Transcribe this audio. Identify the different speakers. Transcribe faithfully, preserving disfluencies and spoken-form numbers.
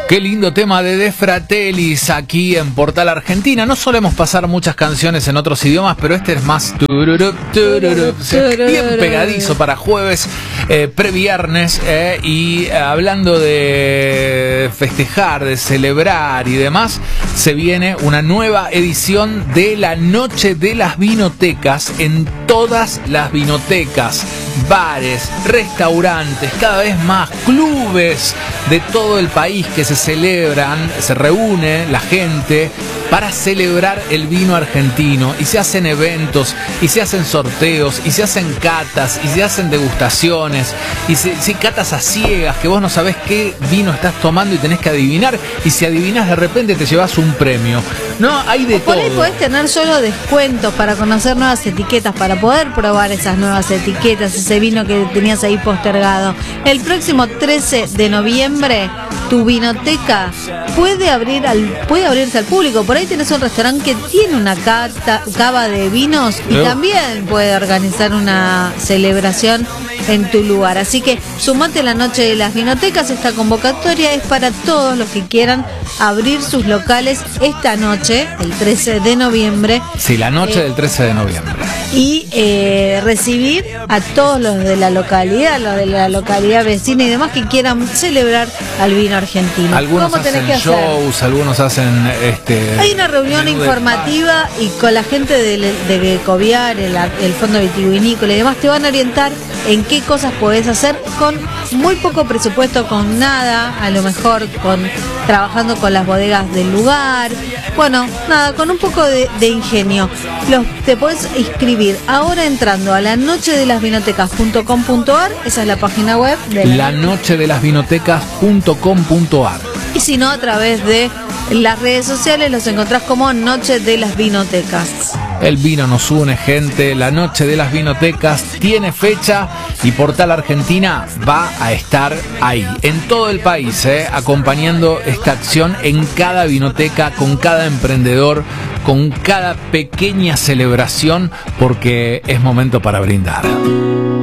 Speaker 1: Qué lindo tema de De Fratellis aquí en Portal Argentina. No solemos pasar muchas canciones en otros idiomas, pero este es más tururup, tururup, bien pegadizo para jueves, eh, previernes, eh, y eh, hablando de festejar, de celebrar y demás, se viene una nueva edición de la Noche de las Vinotecas en todas las vinotecas, bares, restaurantes, cada vez más clubes de todo el país que se celebran, se reúne la gente para celebrar el vino argentino y se hacen eventos y se hacen sorteos y se hacen catas y se hacen degustaciones y se, se catas a ciegas que vos no sabés qué vino estás tomando y tenés que adivinar, y si adivinás de repente te llevas un premio. No, hay de
Speaker 2: Por
Speaker 1: todo.
Speaker 2: ahí podés tener solo descuentos para conocer nuevas etiquetas, para poder probar esas nuevas etiquetas, ese vino que tenías ahí postergado. El próximo trece de noviembre tu vinoteca puede abrir al puede abrirse al público. Por ahí tenés un restaurante que tiene una cata, cava de vinos y
Speaker 1: Pero...
Speaker 2: también puede organizar una celebración en tu lugar. Así que sumate a la Noche de las Vinotecas. Esta convocatoria es para todos los que quieran abrir sus locales esta noche, el trece de noviembre.
Speaker 1: Sí, la noche
Speaker 2: eh,
Speaker 1: del trece de noviembre.
Speaker 2: Y eh, recibir a todos los de la localidad, los de la localidad vecina y demás que quieran celebrar al vino argentino.
Speaker 1: Algunos
Speaker 2: ¿Cómo tenés
Speaker 1: hacen
Speaker 2: que hacer?
Speaker 1: shows, algunos hacen este.
Speaker 2: Hay una reunión informativa y con la gente de, de Coviar, el, el Fondo Vitivinícola y demás, te van a orientar en qué cosas podés hacer con muy poco presupuesto, con nada, a lo mejor con trabajando con las bodegas del lugar. Bueno, nada, con un poco de, de ingenio. Los, te podés inscribir ahora entrando a la noche de las vinotecas punto com punto ar, esa es la página web de
Speaker 1: la noche de las vinotecas punto com punto ar.
Speaker 2: Y si no, a través de las redes sociales los encontrás como Noche de las Vinotecas.
Speaker 1: El vino nos une, gente. La Noche de las Vinotecas tiene fecha y Portal Argentina va a estar ahí, en todo el país, eh, acompañando esta acción en cada vinoteca, con cada emprendedor, con cada pequeña celebración, porque es momento para brindar.